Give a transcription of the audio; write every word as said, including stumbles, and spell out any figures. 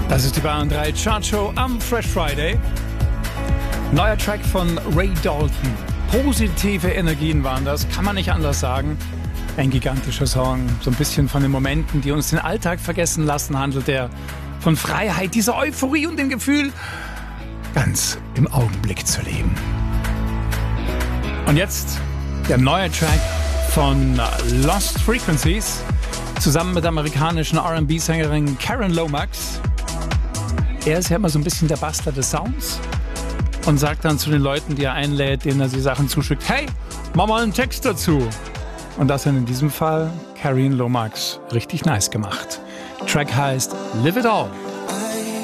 Das ist die Bayern drei Chartshow am Fresh Friday. Neuer Track von Ray Dalton. Positive Energien waren das, kann man nicht anders sagen. Ein gigantischer Song, so ein bisschen von den Momenten, die uns den Alltag vergessen lassen, handelt er von Freiheit, dieser Euphorie und dem Gefühl, ganz im Augenblick zu leben. Und jetzt der neue Track von Lost Frequencies, zusammen mit der amerikanischen R and B-Sängerin Karen Lomax. Er ist ja immer so ein bisschen der Buster des Sounds und sagt dann zu den Leuten, die er einlädt, denen er die Sachen zuschickt, hey, mach mal einen Text dazu. Und das hat in diesem Fall Karen Lomax richtig nice gemacht. Track heißt Live It All.